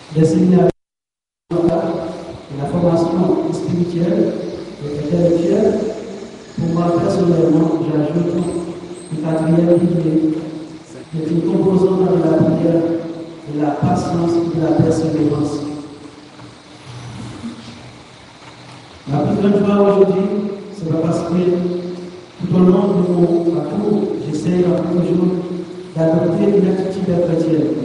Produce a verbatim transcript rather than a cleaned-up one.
des séminaires, la formation spirituelle et intellectuelle. Pour moi, personnellement, j'ajoute une quatrième pilier, qui est une composante de la prière, de la patience et de la persévérance. La plus grande joie aujourd'hui, c'est parce que tout au long de mon parcours, j'essaie toujours d'adopter une attitude chrétienne.